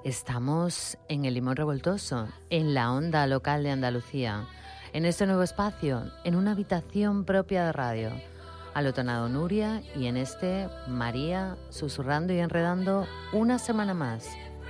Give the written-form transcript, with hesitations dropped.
Estamos en el Limón Revoltoso, en la onda local de Andalucía, en este nuevo espacio, en una habitación propia de radio. Al otro lado Nuria y en este María, susurrando y enredando una semana más.